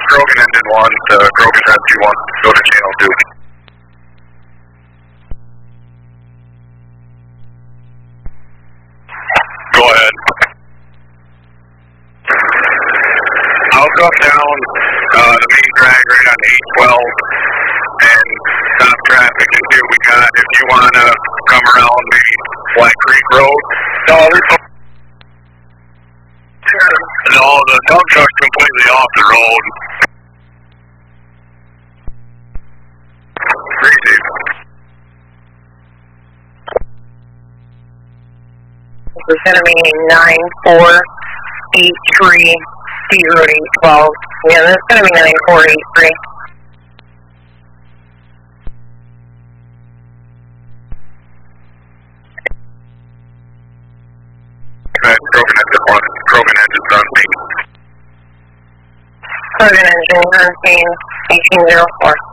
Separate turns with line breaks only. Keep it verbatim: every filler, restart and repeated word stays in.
Krogan engine one, uh, Krogan Rescue one, go to channel two. Go ahead. I'll come down uh, the main drag right on eight twelve and stop traffic and see what we got. If you want to come around maybe Black Creek Road. No, there's no, the dump truck's completely off the road. Receive.
This is going to be nine four eight three, State Road eight twelve. Yeah, that's going to be nine four eight three.
Krogan engine one, Krogan engine on main.
Krogan engine on main, eighteen oh four.